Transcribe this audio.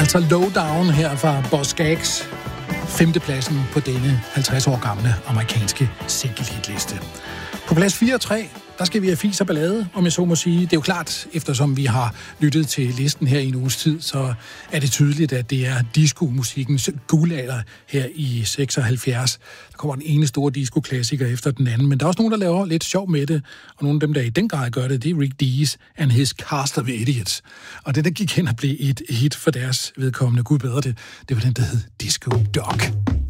Altså Lowdown her fra Boz Scaggs, 5. pladsen på denne 50 år gamle amerikanske single-hitliste. På plads 4 og 3, der skal vi have fis og ballade, om jeg så må sige. Det er jo klart, eftersom vi har lyttet til listen her i en uges tid, så er det tydeligt, at det er disco-musikkens guldalder her i 76. Der kommer den ene store disco-klassiker efter den anden, men der er også nogen, der laver lidt sjov med det, og nogle af dem, der i den grad gør det, det er Rick Dees and his Cast of Idiots. Og det, der gik hen og blev et hit for deres vedkommende, gud bedre det, det var den, der hed Disco Dog.